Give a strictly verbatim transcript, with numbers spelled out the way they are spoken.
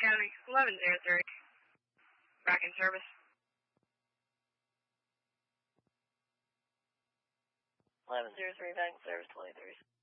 County, eleven zero three. Back in service. eleven zero three, back in service, twenty-three.